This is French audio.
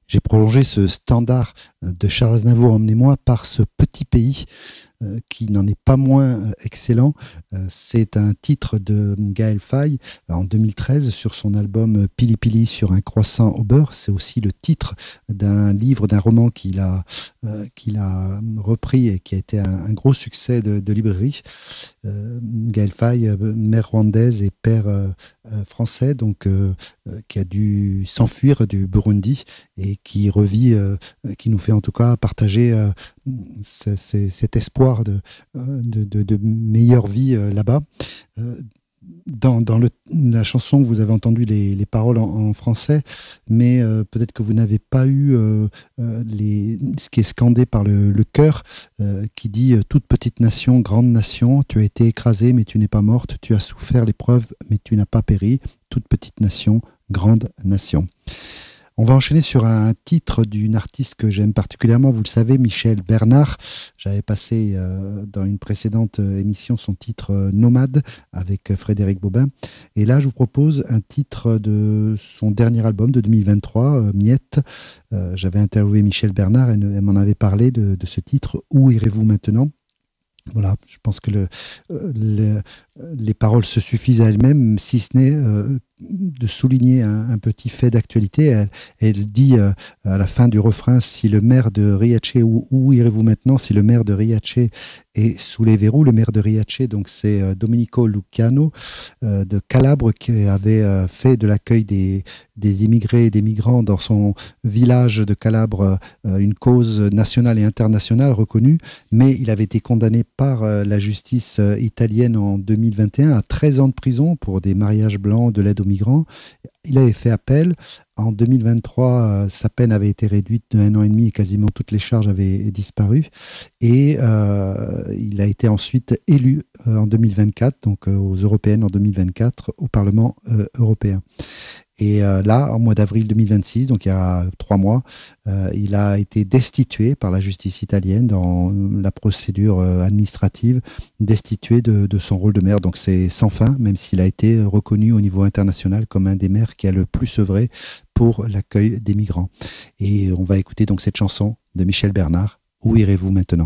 J'ai prolongé ce standard de Charles Aznavour, Emmenez-moi, par ce petit pays qui n'en est pas moins excellent. C'est un titre de Gaël Faye en 2013 sur son album Pili Pili sur un croissant au beurre. C'est aussi le titre d'un livre, d'un roman qu'il a repris et qui a été un gros succès de librairie. Gaël Faye, mère rwandaise et père français, donc qui a dû s'enfuir du Burundi et qui revit, qui nous fait en tout cas partager cet espoir de meilleure vie là-bas. Dans la chanson, vous avez entendu les paroles en français, mais peut-être que vous n'avez pas eu ce qui est scandé par le chœur, qui dit « Toute petite nation, grande nation, tu as été écrasée, mais tu n'es pas morte, tu as souffert l'épreuve, mais tu n'as pas péri. Toute petite nation, grande nation ». On va enchaîner sur un titre d'une artiste que j'aime particulièrement, vous le savez, Michel Bernard. J'avais passé dans une précédente émission son titre Nomade avec Frédéric Bobin. Et là, je vous propose un titre de son dernier album de 2023, Miette. J'avais interviewé Michel Bernard et elle m'en avait parlé de ce titre « Où irez-vous maintenant ?» Voilà, je pense que les paroles se suffisent à elles-mêmes, si ce n'est de souligner un petit fait d'actualité. Elle dit à la fin du refrain, si le maire de Riace, où irez-vous maintenant, si le maire de Riace est sous les verrous. Le maire de Riace, donc c'est Domenico Luciano de Calabre, qui avait fait de l'accueil des immigrés et des migrants dans son village de Calabre une cause nationale et internationale reconnue, mais il avait été condamné par la justice italienne en 2021 à 13 ans de prison pour des mariages blancs, de l'aide aux migrants. Il avait fait appel. En 2023, sa peine avait été réduite de 1 an et demi et quasiment toutes les charges avaient disparu. Et il a été ensuite élu en 2024, donc aux européennes en 2024, au Parlement européen. Et là, en mois d'avril 2026, donc il y a 3 mois, il a été destitué par la justice italienne dans la procédure administrative, destitué de son rôle de maire. Donc c'est sans fin, même s'il a été reconnu au niveau international comme un des maires qui a le plus œuvré pour l'accueil des migrants. Et on va écouter donc cette chanson de Michel Bernard, « Où irez-vous maintenant ?»